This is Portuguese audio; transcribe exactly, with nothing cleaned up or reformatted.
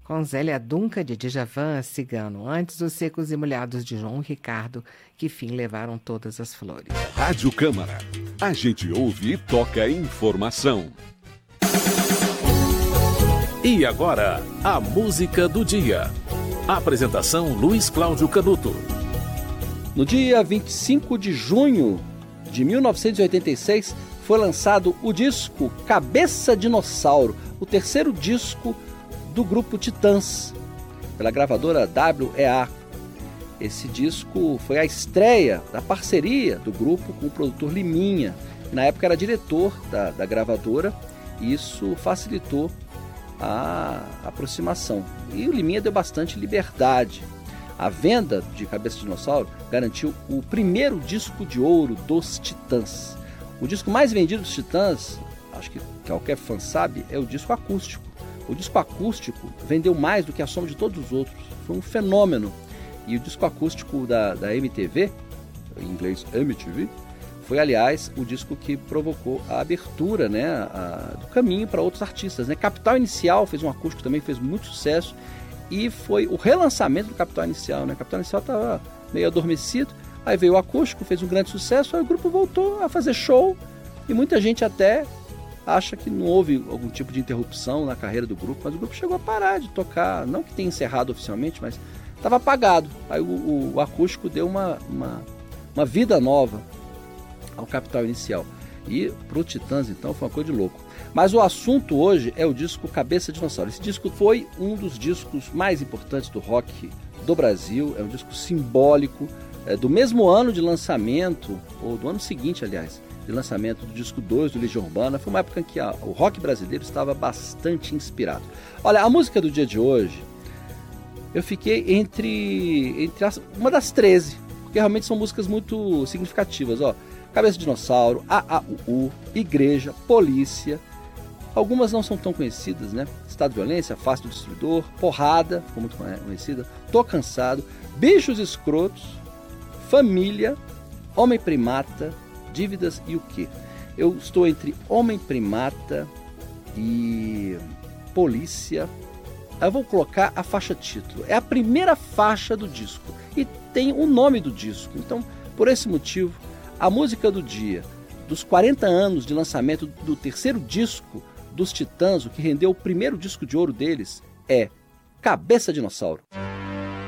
com Zélia Duncan de Djavan, Cigano, antes os Secos e Molhados de João Ricardo, que fim levaram todas as flores. Rádio Câmara, a gente ouve e toca informação. E agora, a música do dia. Apresentação Luiz Cláudio Canuto. No dia vinte e cinco de junho de mil novecentos e oitenta e seis, foi lançado o disco Cabeça Dinossauro, o terceiro disco do grupo Titãs, pela gravadora W E A. Esse disco foi a estreia da parceria do grupo com o produtor Liminha, que na época era diretor da, da gravadora, e isso facilitou a aproximação. E o Liminha deu bastante liberdade. A venda de Cabeça de Dinossauro garantiu o primeiro disco de ouro dos Titãs. O disco mais vendido dos Titãs, acho que qualquer fã sabe, é o disco acústico. O disco acústico vendeu mais do que a soma de todos os outros. Foi um fenômeno. E o disco acústico da, da M T V, em inglês M T V, foi, aliás, o disco que provocou a abertura, né, a, do caminho para outros artistas, né? Capital Inicial fez um acústico também, fez muito sucesso, e foi o relançamento do Capital Inicial, né? Capital Inicial estava meio adormecido, aí veio o acústico, fez um grande sucesso, aí o grupo voltou a fazer show, e muita gente até acha que não houve algum tipo de interrupção na carreira do grupo, mas o grupo chegou a parar de tocar, não que tenha encerrado oficialmente, mas estava apagado. Aí o, o, o acústico deu uma, uma, uma vida nova ao Capital Inicial. E pro Titãs, então, foi uma coisa de louco. Mas o assunto hoje é o disco Cabeça de Dinossauro. Esse disco foi um dos discos mais importantes do rock do Brasil, é um disco simbólico, é do mesmo ano de lançamento, ou do ano seguinte, aliás, de lançamento do disco dois do Legião Urbana. Foi uma época em que a, o rock brasileiro estava bastante inspirado. Olha, a música do dia de hoje, eu fiquei entre, entre as, uma das treze, porque realmente são músicas muito significativas, ó. Cabeça de Dinossauro, A A U U, Igreja, Polícia. Algumas não são tão conhecidas, né? Estado de Violência, Face do Destruidor, Porrada, ficou muito conhecida, Tô Cansado, Bichos Escrotos, Família, Homem Primata, Dívidas e o quê? Eu estou entre Homem Primata e Polícia. Eu vou colocar a faixa título. É a primeira faixa do disco e tem o nome do disco. Então, por esse motivo, a música do dia, dos quarenta anos de lançamento do terceiro disco dos Titãs, o que rendeu o primeiro disco de ouro deles, é Cabeça Dinossauro.